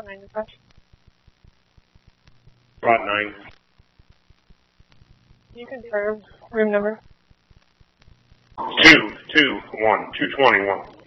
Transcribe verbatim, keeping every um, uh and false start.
Spot nine, dispatch. Spot nine. Can you confirm room number? Two, two, one, two twenty-one.